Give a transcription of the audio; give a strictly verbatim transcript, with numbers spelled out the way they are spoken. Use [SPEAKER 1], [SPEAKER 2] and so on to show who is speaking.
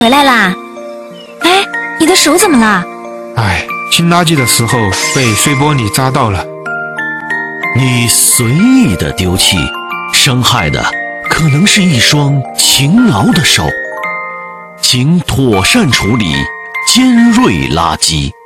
[SPEAKER 1] 回来啦！哎，你的手怎么了？
[SPEAKER 2] 哎，清垃圾的时候被碎玻璃扎到了。
[SPEAKER 3] 你随意的丢弃，伤害的可能是一双勤劳的手。请妥善处理尖锐垃圾。